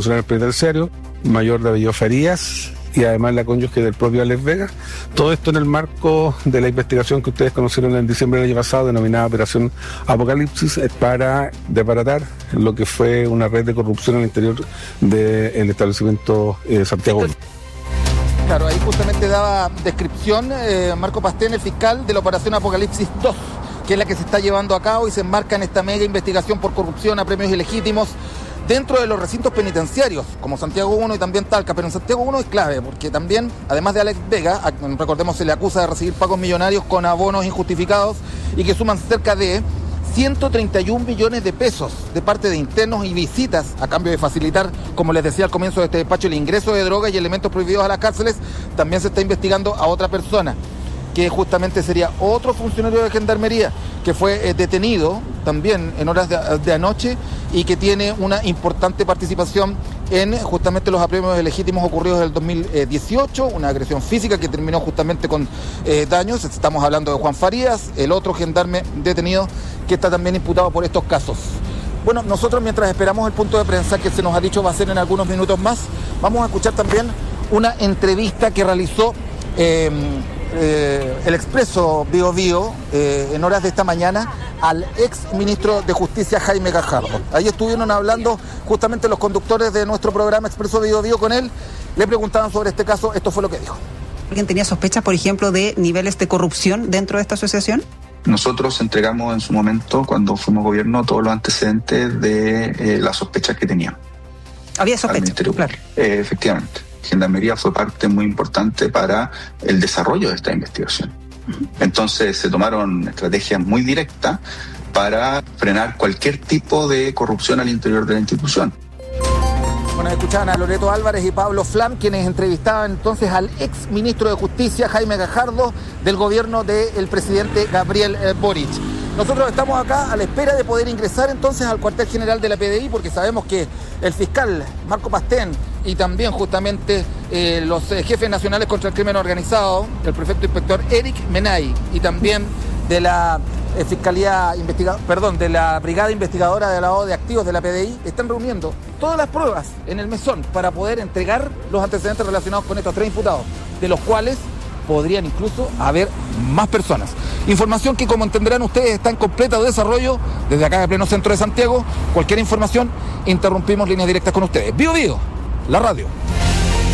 funcionarios penitenciarios, mayor David Farías y además la cónyuge del propio Alex Vega. Todo esto en el marco de la investigación que ustedes conocieron en diciembre del año pasado, denominada Operación Apocalipsis, para desbaratar lo que fue una red de corrupción al interior del establecimiento Santiago 1. Claro, ahí justamente daba descripción Marco Pastén, el fiscal de la Operación Apocalipsis 2, que es la que se está llevando a cabo y se enmarca en esta mega investigación por corrupción a premios ilegítimos dentro de los recintos penitenciarios, como Santiago 1 y también Talca. Pero en Santiago 1 es clave, porque también, además de Alex Vega, recordemos, se le acusa de recibir pagos millonarios con abonos injustificados y que suman cerca de 131 millones de pesos de parte de internos y visitas a cambio de facilitar, como les decía al comienzo de este despacho, el ingreso de drogas y elementos prohibidos a las cárceles. También se está investigando a otra persona, que justamente sería otro funcionario de Gendarmería, que fue detenido también en horas de anoche y que tiene una importante participación en justamente los apremios legítimos ocurridos en el 2018, una agresión física que terminó justamente con daños. Estamos hablando de Juan Farías, el otro gendarme detenido que está también imputado por estos casos. Bueno, nosotros mientras esperamos el punto de prensa que se nos ha dicho va a ser en algunos minutos más, vamos a escuchar también una entrevista que realizó el Expreso Bío Bío en horas de esta mañana al ex ministro de Justicia Jaime Gajardo. Ahí estuvieron hablando justamente los conductores de nuestro programa Expreso Bío Bío con él, le preguntaban sobre este caso, esto fue lo que dijo. ¿Alguien tenía sospechas, por ejemplo, de niveles de corrupción dentro de esta asociación? Nosotros entregamos en su momento, cuando fuimos gobierno, todos los antecedentes de las sospechas que teníamos. Había sospechas, claro. Efectivamente. Gendarmería fue parte muy importante para el desarrollo de esta investigación. Entonces se tomaron estrategias muy directas para frenar cualquier tipo de corrupción al interior de la institución. Bueno, escuchaban a Loreto Álvarez y Pablo Flam, quienes entrevistaban entonces al ex ministro de Justicia, Jaime Gajardo, del gobierno del presidente Gabriel Boric. Nosotros estamos acá a la espera de poder ingresar entonces al cuartel general de la PDI, porque sabemos que el fiscal Marco Pastén y también justamente los jefes nacionales contra el crimen organizado, el prefecto inspector Eric Menay, y también de la de la Brigada Investigadora de Lavado de Activos de la PDI, están reuniendo todas las pruebas en el mesón para poder entregar los antecedentes relacionados con estos 3 imputados, de los cuales podrían incluso haber más personas. Información que, como entenderán ustedes, está en completo desarrollo desde acá de pleno centro de Santiago. Cualquier información, interrumpimos líneas directas con ustedes. Bío Bío, la radio.